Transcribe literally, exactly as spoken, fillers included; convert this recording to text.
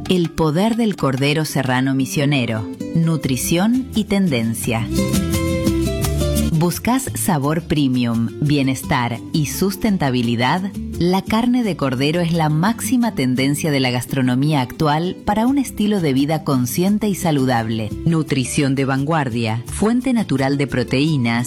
El poder del cordero serrano misionero, nutrición y tendencia. ¿Buscas sabor premium, bienestar y sustentabilidad? La carne de cordero es la máxima tendencia de la gastronomía actual para un estilo de vida consciente y saludable. Nutrición de vanguardia, fuente natural de proteínas